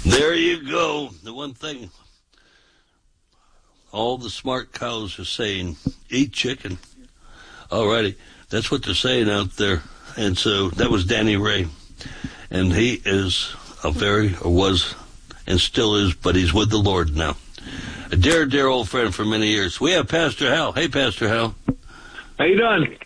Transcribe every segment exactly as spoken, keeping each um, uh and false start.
There you go. The one thing all the smart cows are saying, eat chicken. Alrighty. That's what they're saying out there. And so that was Danny Ray. And he is a very, or was, and still is, but he's with the Lord now. A dear, dear old friend for many years. We have Pastor Hal. Hey, Pastor Hal. How you doing?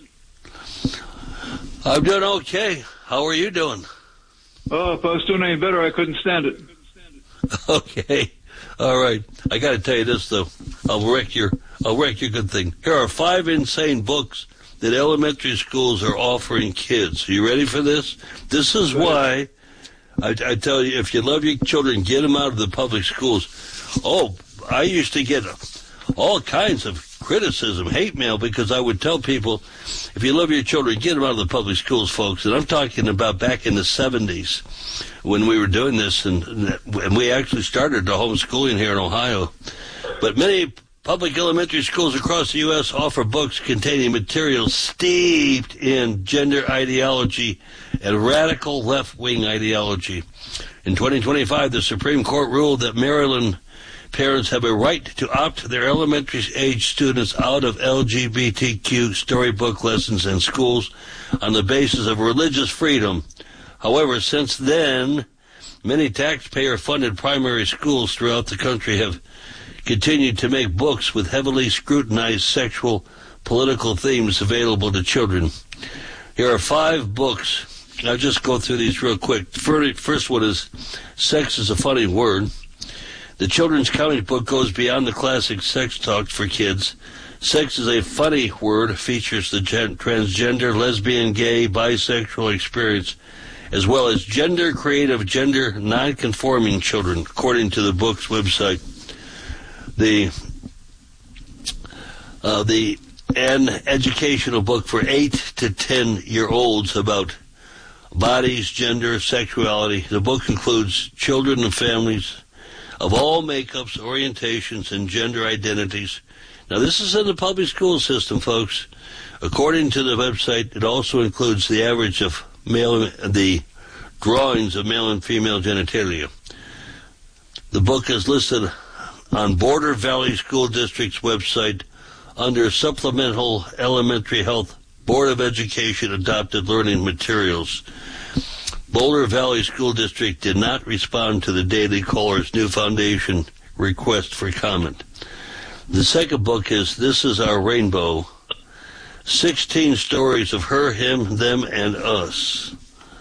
I'm doing okay. How are you doing? Oh, if I was doing any better, I couldn't stand it. Okay. All right. I got to tell you this, though. I'll wreck your, I'll wreck your good thing. Here are five insane books that elementary schools are offering kids. Are you ready for this? This is why I, I tell you, if you love your children, get them out of the public schools. Oh, I used to get all kinds of criticism, hate mail, because I would tell people, if you love your children, get them out of the public schools, folks. And I'm talking about back in the seventies when we were doing this, and, and we actually started the homeschooling here in Ohio. But many public elementary schools across the U S offer books containing materials steeped in gender ideology and radical left-wing ideology. In twenty twenty-five, the Supreme Court ruled that Maryland parents have a right to opt their elementary-age students out of L G B T Q storybook lessons in schools on the basis of religious freedom. However, since then, many taxpayer-funded primary schools throughout the country have continued to make books with heavily scrutinized sexual, political themes available to children. Here are five books. I'll just go through these real quick. The first one is Sex is a Funny Word. The children's comic book goes beyond the classic sex talks for kids. Sex is a Funny Word features the gen- transgender, lesbian, gay, bisexual experience, as well as gender creative, gender non-conforming children, according to the book's website. The uh, the an educational book for eight to ten year olds about bodies, gender, sexuality. The book includes children and families of all makeups, orientations, and gender identities. Now, this is in the public school system, folks. According to the website, it also includes the average of male, the drawings of male and female genitalia. The book is listed on Border Valley School District's website under Supplemental Elementary Health Board of Education Adopted Learning Materials. Boulder Valley School District did not respond to the Daily Caller's new foundation request for comment. The second book is This Is Our Rainbow, sixteen stories of her, him, them, and us.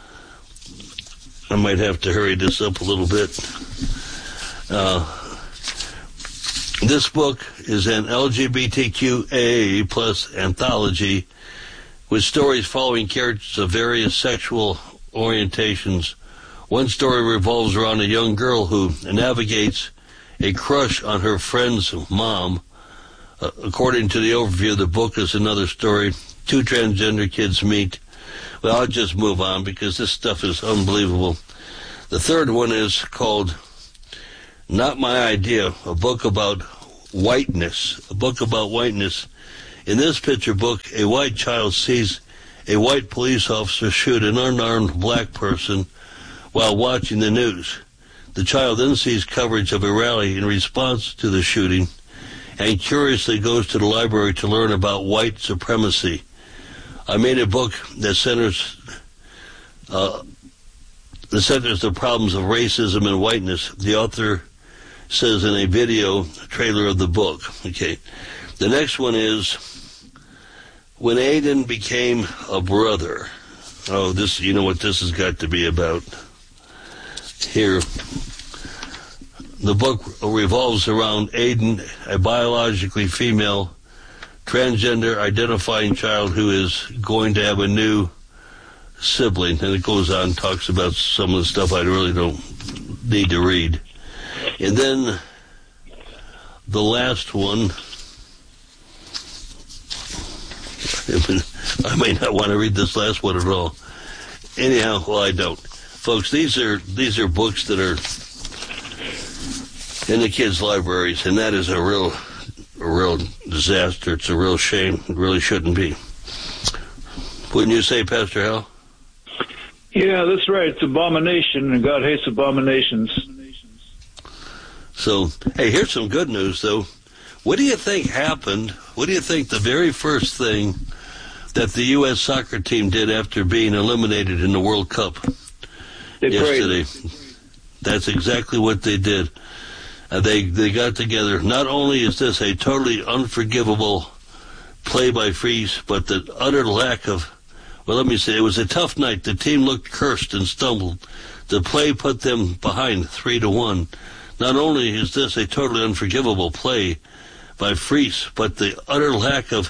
I might have to hurry this up a little bit. Uh, this book is an L G B T Q A plus anthology with stories following characters of various sexual orientations. One story revolves around a young girl who navigates a crush on her friend's mom. Uh, according to the overview of the book is another story. Two transgender kids meet. Well, I'll just move on because this stuff is unbelievable. The third one is called Not My Idea, a book about whiteness, a book about whiteness. In this picture book, a white child sees a white police officer shoot an unarmed black person while watching the news. The child then sees coverage of a rally in response to the shooting and curiously goes to the library to learn about white supremacy. I made a book that centers uh, that centers the problems of racism and whiteness. The author says in a video trailer of the book. Okay. The next one is When Aiden Became a Brother. Oh, this, you know what this has got to be about. Here, the book revolves around Aiden, a biologically female, transgender identifying child who is going to have a new sibling. And it goes on, talks about some of the stuff I really don't need to read. And then the last one, I may not want to read this last one at all. Anyhow, well, I don't. Folks, these are these are books that are in the kids' libraries, and that is a real a real disaster. It's a real shame. It really shouldn't be. Wouldn't you say, Pastor Hal? Yeah, that's right. It's abomination, and God hates abominations. So, hey, here's some good news, though. What do you think happened? What do you think the very first thing that the U S soccer team did after being eliminated in the World Cup They yesterday? prayed. That's exactly what they did. Uh, they they got together. Not only is this a totally unforgivable play by Freeze, but the utter lack of, well, let me say, it was a tough night. The team looked cursed and stumbled. The play put them behind three to one. Not only is this a totally unforgivable play by Freeze, but the utter lack of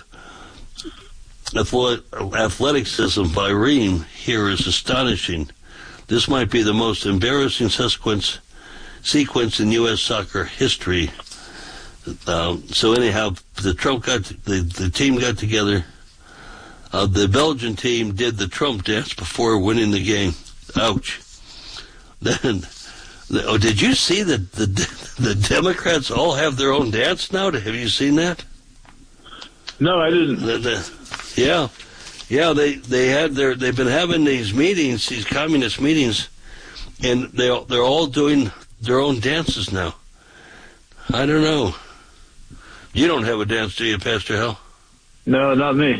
athleticism by Ream here is astonishing. This might be the most embarrassing sequence sequence in U S soccer history. Um, so anyhow, the Trump got the the team got together. Uh, the Belgian team did the Trump dance before winning the game. Ouch. Then, the, oh, did you see that the the Democrats all have their own dance now? Have you seen that? No, I didn't. The, the, yeah, yeah. They they had their they've been having these meetings, these communist meetings, and they they're all doing their own dances now. I don't know. You don't have a dance, do you, Pastor Hal? No, not me.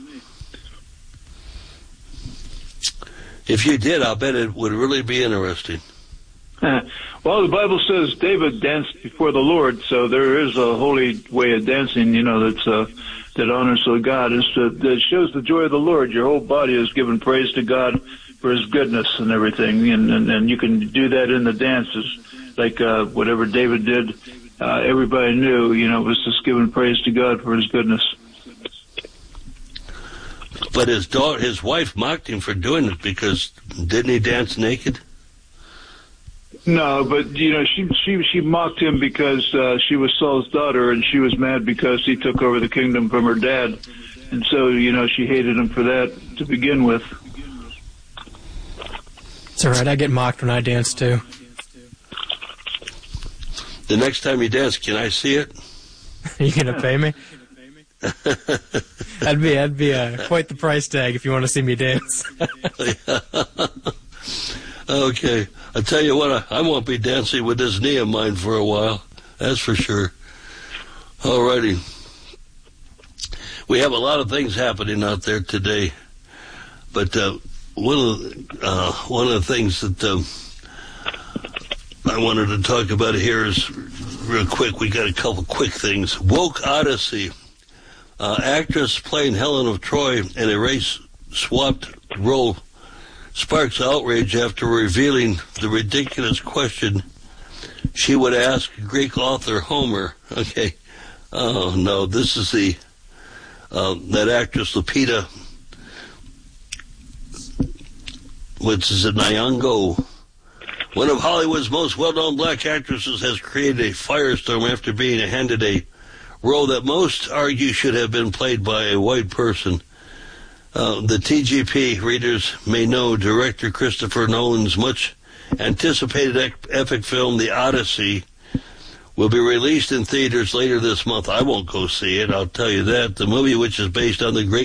If you did, I'll bet it would really be interesting. Well, the Bible says David danced before the Lord, so there is a holy way of dancing, you know, that's uh, that honors the God. It's, uh, that shows the joy of the Lord. Your whole body is giving praise to God for His goodness and everything, and, and, and you can do that in the dances, like uh, whatever David did. Uh, everybody knew, you know, it was just giving praise to God for His goodness. But his daughter, his wife mocked him for doing it because didn't he dance naked? No, but you know, she she she mocked him because uh, she was Saul's daughter, and she was mad because he took over the kingdom from her dad, and so you know she hated him for that to begin with. It's all right. I get mocked when I dance too. The next time you dance, can I see it? Are you gonna pay me? that'd be that'd be uh, quite the price tag if you want to see me dance. Okay, I'll tell you what, I, I won't be dancing with this knee of mine for a while. That's for sure. Alrighty. We have a lot of things happening out there today, but uh, one of the, uh, one of the things that um, I wanted to talk about here is real quick. We got a couple quick things. Woke Odyssey. Uh, actress playing Helen of Troy in a race-swapped role sparks outrage after revealing the ridiculous question she would ask Greek author Homer. Okay. Oh, no, this is the, uh, that actress Lupita, which is a Nyong'o. One of Hollywood's most well-known black actresses has created a firestorm after being handed a role that most argue should have been played by a white person. Uh, the T G P readers may know director Christopher Nolan's much anticipated ep- epic film, The Odyssey, will be released in theaters later this month. I won't go see it, I'll tell you that. The movie, which is based on the great